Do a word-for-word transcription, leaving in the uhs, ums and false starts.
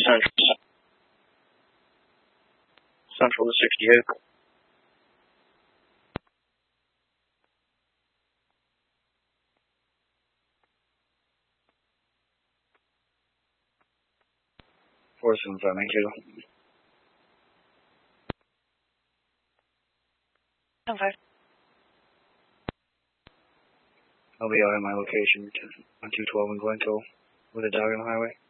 Central. Central to sixty-eight. four seven five nine Kilo. Okay. I'll be out at my location on two twelve in Glencoe with a dog on the highway.